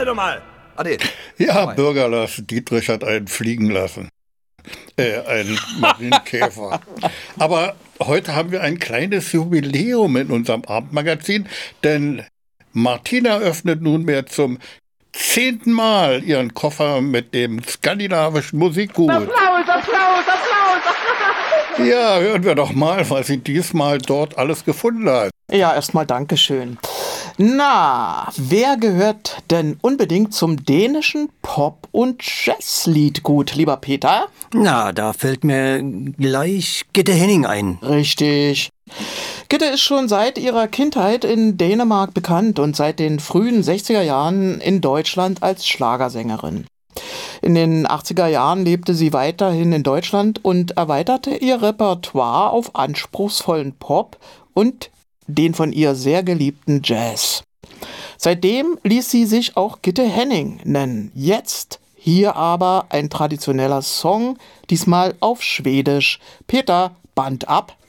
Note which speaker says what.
Speaker 1: doch mal. Ade.
Speaker 2: Ja, Bürgerlass, Dietrich hat einen fliegen lassen. Einen Marienkäfer. Aber heute haben wir ein kleines Jubiläum in unserem Abendmagazin, denn Martina öffnet nunmehr zum 10. Mal ihren Koffer mit dem skandinavischen Musikgut.
Speaker 3: Applaus, Applaus, Applaus!
Speaker 2: Ja, hören wir doch mal, was sie diesmal dort alles gefunden hat.
Speaker 4: Ja, erstmal Dankeschön. Na, wer gehört denn unbedingt zum dänischen Pop- und Jazzliedgut, lieber Peter?
Speaker 5: Na, da fällt mir gleich Gitte Henning ein.
Speaker 4: Richtig. Gitte ist schon seit ihrer Kindheit in Dänemark bekannt und seit den frühen 60er Jahren in Deutschland als Schlagersängerin. In den 80er Jahren lebte sie weiterhin in Deutschland und erweiterte ihr Repertoire auf anspruchsvollen Pop und den von ihr sehr geliebten Jazz. Seitdem ließ sie sich auch Gitte Henning nennen. Jetzt hier aber ein traditioneller Song, diesmal auf Schwedisch. Peter, Band ab.